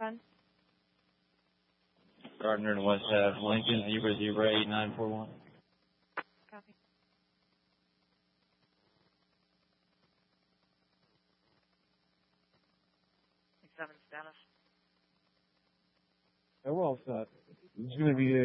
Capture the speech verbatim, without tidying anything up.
ten. Gardner and West Half, Lincoln, zero zero eight nine four one. Copy. seven status. Yeah, we're all set. It's going to be